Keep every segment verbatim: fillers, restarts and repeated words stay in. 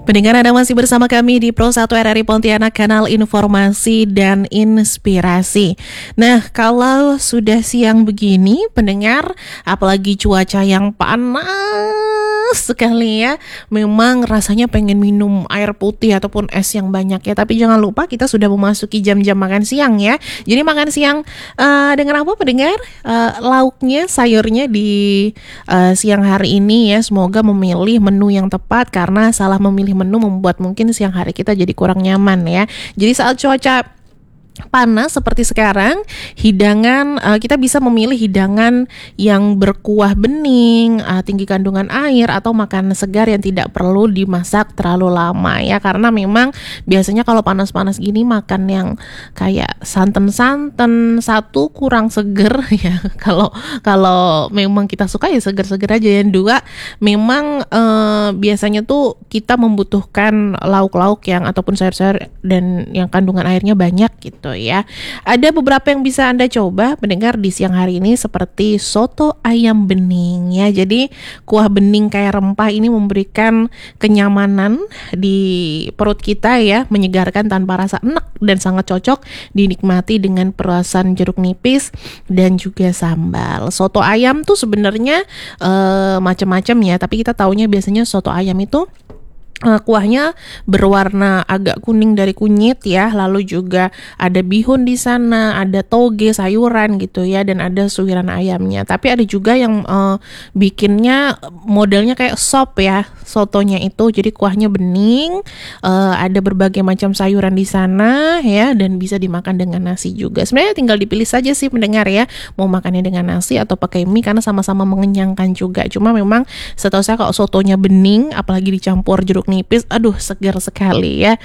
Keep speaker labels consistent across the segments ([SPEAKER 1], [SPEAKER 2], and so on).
[SPEAKER 1] Pendengar, Anda masih bersama kami di Pro satu R R I Pontianak, kanal informasi dan inspirasi. Nah, kalau sudah siang begini, pendengar, apalagi cuaca yang panas sekali ya, memang rasanya pengen minum air putih ataupun es yang banyak ya. Tapi jangan lupa kita sudah memasuki jam-jam makan siang ya. Jadi makan siang uh, dengan apa, pendengar? Uh, lauknya, sayurnya di uh, siang hari ini ya. Semoga memilih menu yang tepat, karena salah memilih menu membuat mungkin siang hari kita jadi kurang nyaman ya. Jadi saat cuaca panas seperti sekarang, hidangan uh, kita bisa memilih hidangan yang berkuah bening, uh, tinggi kandungan air, atau makanan segar yang tidak perlu dimasak terlalu lama ya. Karena memang biasanya kalau panas-panas gini makan yang kayak santan-santan, satu kurang seger ya. Kalau kalau memang kita suka ya seger-seger aja. Yang dua, memang uh, biasanya tuh kita membutuhkan lauk-lauk yang ataupun sayur-sayur dan yang kandungan airnya banyak gitu ya. Ada beberapa yang bisa Anda coba mendengar di siang hari ini, seperti soto ayam bening ya. Jadi kuah bening kayak rempah ini memberikan kenyamanan di perut kita ya, menyegarkan tanpa rasa enek dan sangat cocok dinikmati dengan perasan jeruk nipis dan juga sambal. Soto ayam tuh sebenarnya uh, macam-macam ya, tapi kita taunya biasanya soto ayam itu Uh, kuahnya berwarna agak kuning dari kunyit ya, lalu juga ada bihun di sana, ada toge sayuran gitu ya, dan ada suiran ayamnya. Tapi ada juga yang uh, bikinnya modelnya kayak sop ya, sotonya itu. Jadi kuahnya bening, uh, ada berbagai macam sayuran di sana ya, dan bisa dimakan dengan nasi juga. Sebenarnya tinggal dipilih saja sih pendengar ya, mau makannya dengan nasi atau pakai mie, karena sama-sama mengenyangkan juga. Cuma memang setahu saya kalau sotonya bening, apalagi dicampur jeruk nipis, aduh segar sekali ya.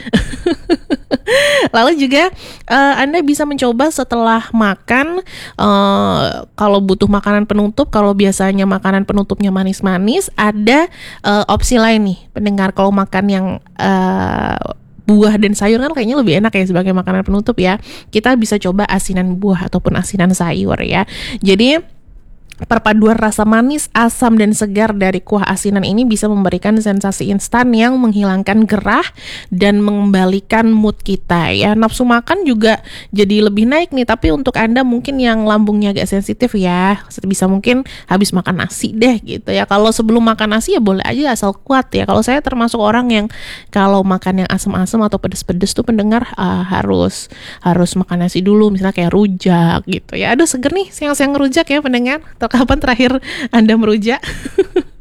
[SPEAKER 1] Lalu juga uh, Anda bisa mencoba setelah makan, uh, kalau butuh makanan penutup, kalau biasanya makanan penutupnya manis-manis, ada uh, opsi lain nih pendengar. Kalau makan yang uh, buah dan sayur kan kayaknya lebih enak ya sebagai makanan penutup ya. Kita bisa coba asinan buah ataupun asinan sayur ya. Jadi perpaduan rasa manis, asam, dan segar dari kuah asinan ini bisa memberikan sensasi instan yang menghilangkan gerah dan mengembalikan mood kita ya. Nafsu makan juga jadi lebih naik nih. Tapi untuk Anda mungkin yang lambungnya agak sensitif ya, bisa mungkin habis makan nasi deh gitu ya. Kalau sebelum makan nasi ya boleh aja, asal kuat ya. Kalau saya termasuk orang yang kalau makan yang asam-asam atau pedes-pedes tuh pendengar uh, harus harus makan nasi dulu, misalnya kayak rujak gitu ya. Aduh seger nih siang-siang rujak ya pendengar. Kapan terakhir Anda merujak?